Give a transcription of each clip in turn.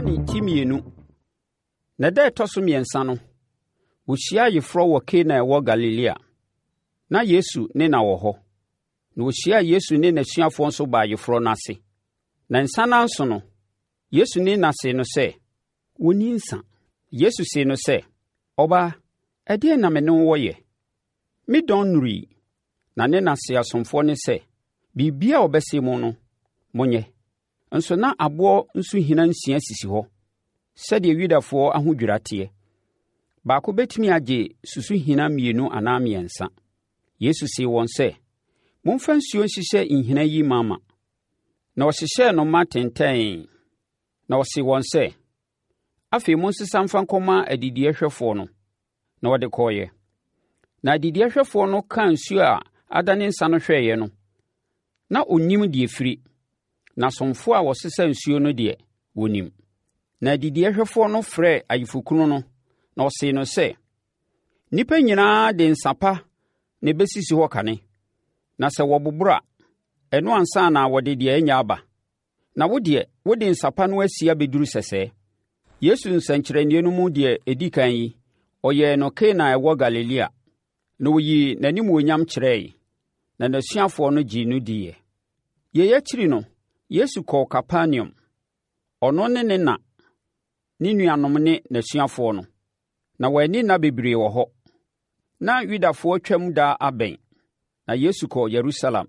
Yohane ti mmienu. Na da ɛtɔ so mmiɛnsa no, wɔhyia ayeforɔ wɔ Kana a ɛwɔ Galilea. Na Yesu ne na wɔ hɔ. Na wɔhyia Yesu ne n'asuafoɔ nso baa ayeforɔ no ase. Na nsa nanso no, Yesu ne na see no sɛ, wɔnni nsa. Yesu see no sɛ, ɔbaa, ɛdeɛn na me ne wo yɛ? Me dɔn nnurui. Na ne na see asomfoɔ ne sɛ, biribiara a ɔbɛse mo no, monyɛ. Nso na aboɔ nso hina 6 sisi hɔ, sɛdeɛ Yudafoɔ ahodwira teɛ. Baako bɛtumi agye susu hina 2 anaa 3. Yesu see wɔn sɛ, momfa nsuo nhyehyɛ nhina yi mama. Na ɔhyehyɛɛ no ma tentɛn. Na ɔse wɔn sɛ, afei monsesa mfa nkɔma adidiehwɛfoɔ no. Na wɔde kɔɔeɛ. Na adidiehwɛfoɔ no ka nsuo a adane nsa no hwɛeɛ no, na ɔnim deɛ firi. Na asomfoɔ a wɔsesa nsuo no deɛ, wɔnim. Na adidiehwɛfoɔ no frɛɛ ayefokunu no, na ɔsee no sɛ, nnipa nyinaa de nsa pa na ɛbɛsisi hɔ kane. Na sɛ wɔboboro a, ɛno ansa na wɔde deɛ ɛnyɛ aba. Na wo deɛ, wode nsa pa no asi abɛduru sɛsɛɛ. Yesu nsɛnkyerɛnneɛ no mu deɛ ɛdi kan yi, ɔyɛɛ no Kana a ɛwɔ Galilea. Na ɔyii n'animuonyam kyerɛe, na n'asuafoɔ no gyee no diiɛ. Yei akyiri no, Yesu kɔɔ Kapernaum. Ɔno ne ne na, ne nuanom ne n'asuafoɔ no. Na wɔanni nna bebree wɔ hɔ. Na Yudafoɔ twam da abɛn. Na Yesu kɔɔ Yerusalem.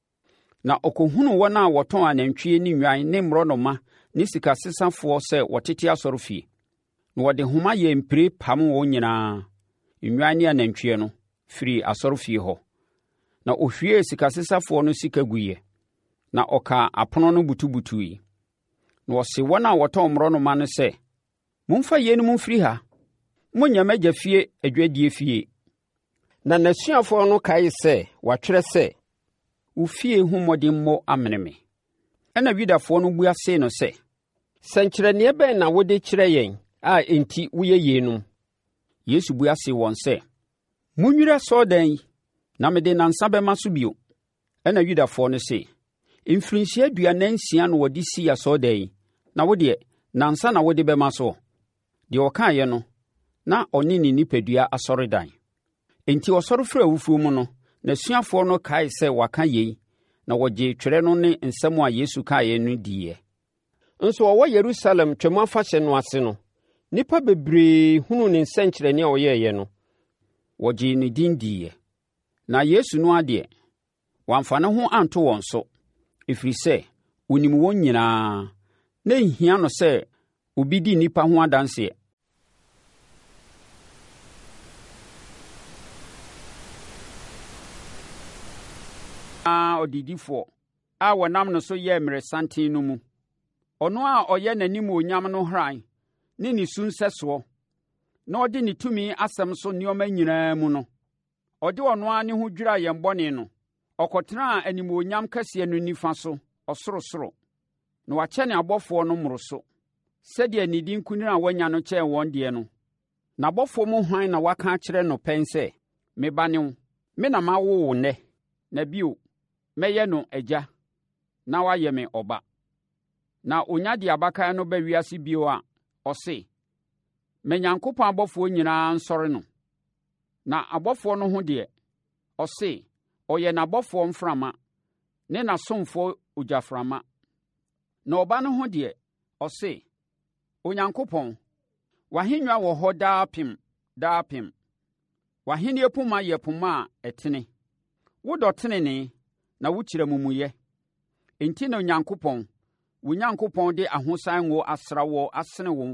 Na ɔkɔhunuu wɔn a wɔtɔn anantwie ne nnwan ne mmorɔnoma ne sikasesafoɔ sɛ wɔtete asɔrefie. Na wɔde homa yɛɛ mpire pam wɔn nyinaa, nnwan ne anantwie no, firi asɔrefie hɔ. Na ɔhwiee sikasesafoɔ no sika guiɛ. Na ɔkaa apono no butubutuiɛ. Na ɔse wɔn a wɔtɔn mmorɔnoma no sɛ, momfa yeinom mfiri ha, monnyɛ m'agya fie adwadie fie. Na n'asuafoɔ no kae sɛ wɔatwerɛ sɛ, wo fie ho mmɔden mmɔ amene me. Ɛna Yudafoɔ no bua see no sɛ, sɛnkyerɛnneɛ bɛn na wode kyerɛ yɛn a enti woyɛ yeinom? Yesu bua see wɔn sɛ, monnwiri asɔredan yi, na mede nnansa bɛma so bio. Ɛna Yudafoɔ no se, mfirinhyia 46 na wɔde sii asɔredan yi, na wo deɛ, nnansa na wode bɛma so. Deɛ ɔkaeɛ no, na ɔne ne nipadua asɔredan. Enti ɔsɔre firi awufuo mu no, n'asuafoɔ no kae sɛ waka yei, na wɔgye twerɛ no ne nsɛm a Yesu kaeɛ no diiɛ. Nso ɔwɔ Yerusalem Twam Afahyɛ no ase no, nnipa bebree hunuu ne nsɛnkyerɛnne a ɔyɛeɛ no. Wɔgyee ne din diiɛ. Na Yesu no adeɛ, wamfa ne ho anto wɔn so, ɛfiri sɛ, ɔnim wɔn nyinaa, na nhia no sɛ obi di nnipa ho adanseɛ. Ɔdidifoɔ a wɔnam no so yɛ mmerɛsanten no mu. Ɔno a ɔyɛ n'animuonyam no hran ne ne su nsɛsoɔ, na ɔde ne tumi asɛm so nneɛma nyinaa mu no, ɔde ɔno ara ne ho dwiraa yɛn bɔne no. Ɔkɔtenaa animuonyam kɛseɛ no nifa so ɔsorosoro, na wakyɛ ne abɔfoɔ no mmoroso, sɛdeɛ ne din kunini a wanya no kyɛn wɔn deɛ no. N'abɔfoɔ mu hwan na waka akyerɛ no pɛn sɛ, me ba ne wo, me na mawo wo nnɛ, na bio, mɛyɛ no agya, na wayɛ me ɔba. Na onya de abakan no ba wiase bio a, ɔse, ma Nyankopɔn abɔfoɔ nyinaa nsɔre no. Na abɔfoɔ no ho deɛ, ɔse, ɔyɛ n'abɔfoɔ mframa, ne n'asomfoɔ ogyaframa. Na ɔba no ho deɛ, ɔse, Onyankopɔn, w'ahennwa wɔ hɔ daapem daapem. W'ahenni poma yɛ poma a ɛtene. Wodɔ tenenee, na wokyerɛ amumuyɛ. Enti na Onyankopɔn, wo Nyankopɔn de ahosan ngo asra wo asene wo